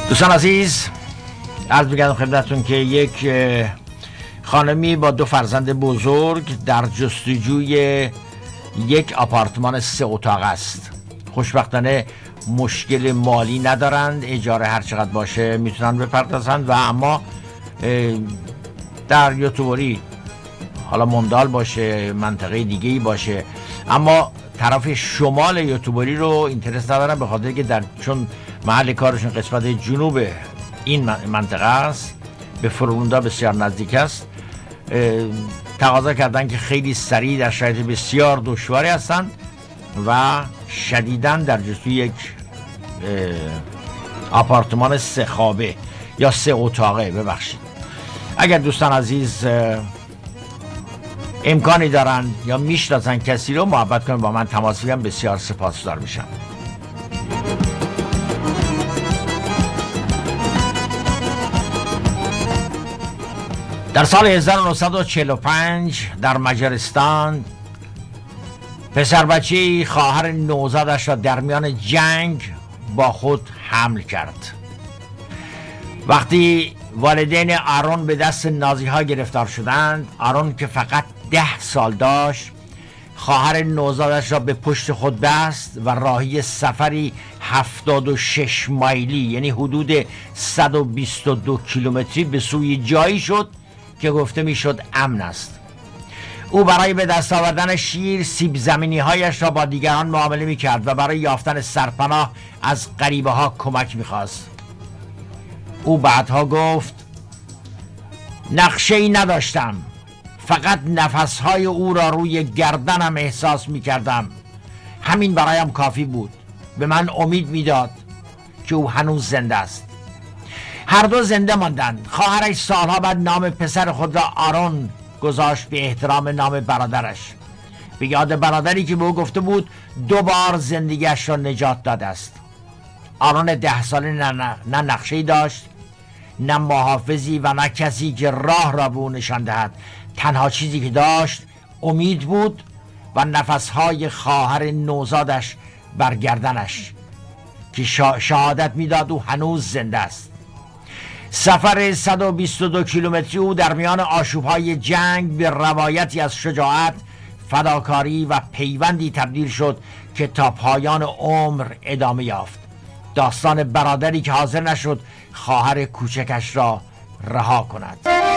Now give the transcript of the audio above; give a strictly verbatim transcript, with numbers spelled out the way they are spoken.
دوستان عزیز، عرض می‌کردم خدمتتون که یک خانمی با دو فرزند بزرگ در جستجوی یک آپارتمان سه اتاق است. خوشبختانه مشکل مالی ندارند، اجاره هر چقدر باشه میتونن بپردازند و اما در یوتوبری، حالا مندال باشه منطقه دیگه‌ای باشه، اما طرف شمال یوتوبری رو اینترست ندارن، به خاطر که در چون محل کارشون قسمت جنوب این منطقه است، به فروندا بسیار نزدیک است. تقاضا کردن که خیلی سریع در شرایط بسیار دشواری هستند و شدیداً در جستجوی یک آپارتمان سه خوابه یا سه اتاقه. ببخشید اگر دوستان عزیز امکانی دارن یا میشناسن کسی رو، محبت کنید با من تماس بگیرن، بسیار سپاسگزار میشم. در سال هزار و نهصد و چهل و پنج در مجارستان پسر بچه‌ای خواهر نوزادش را در میان جنگ با خود حمل کرد. وقتی والدین آرون به دست نازی ها گرفتار شدند، آرون که فقط ده سال داشت خواهر نوزادش را به پشت خود بست و راهی سفری هفتاد و شش مایلی، یعنی حدود صد و بیست و دو کیلومتری به سوی جایی شد که گفته میشد امن است. او برای به دست آوردن شیر سیب زمینی هایش را با دیگران معامله می کرد و برای یافتن سرپناه از غریبه ها کمک می خواست. او بعدها گفت نقشه‌ای نداشتم، فقط نفسهای او را روی گردنم احساس می کردم. همین برایم کافی بود. به من امید می داد که او هنوز زنده است. هر دو زنده ماندند. خواهرش سالها بعد نام پسر خود را آرون گذاشت به احترام نام برادرش، به یاد برادری که به او گفته بود دو بار زندگیش را نجات داده است. آرون ده ساله نه, نه, نه نقشه‌ای داشت، نه محافظی و نه کسی که راه را به او نشان دهد. تنها چیزی که داشت امید بود و نفسهای خواهر نوزادش بر گردنش که شهادت میداد او هنوز زنده است. سفر صد و بیست و دو کیلومتری او در میان آشوب‌های جنگ به روایتی از شجاعت، فداکاری و پیوندی تبدیل شد که تا پایان عمر ادامه یافت. داستان برادری که حاضر نشد خواهر کوچکش را رها کند.